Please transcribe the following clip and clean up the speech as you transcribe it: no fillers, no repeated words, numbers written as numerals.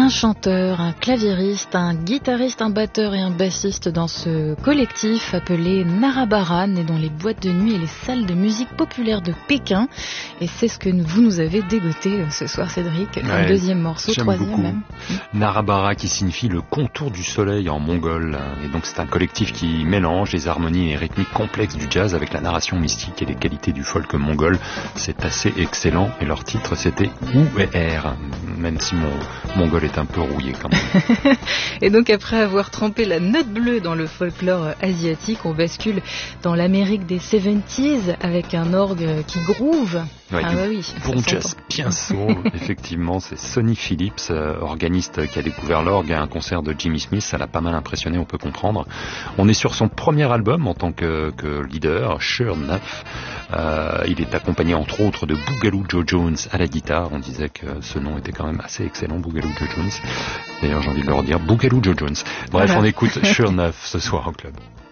Un chanteur, un claviériste, un guitariste, un batteur et un bassiste dans ce collectif appelé Narabara, né dans les boîtes de nuit et les salles de musique populaire de Pékin. Et c'est ce que vous nous avez dégoté ce soir, Cédric. Ouais, un deuxième morceau, troisième beaucoup. Même. Narabara qui signifie le contour du soleil en mongol. Et donc c'est un collectif qui mélange les harmonies et les rythmiques complexes du jazz avec la narration mystique et les qualités du folk mongol. C'est assez excellent. Et leur titre c'était Ouer, même si mon mongol est un peu rouillé quand même. Et donc après avoir trempé la note bleue dans le folklore asiatique, on bascule dans l'Amérique des 70s avec un orgue qui groove. Ouais, bon jazz bien soul. Effectivement, c'est Sonny Phillips, organiste qui a découvert l'orgue à un concert de Jimmy Smith. Ça l'a pas mal impressionné, on peut comprendre. On est sur son premier album en tant que leader, Sure Enough. Il est accompagné entre autres de Boogaloo Joe Jones à la guitare. On disait que ce nom était quand même assez excellent, Boogaloo Joe Jones. D'ailleurs, j'ai envie de leur dire Boogaloo Joe Jones. Bref, voilà. On écoute Sure Enough ce soir au club.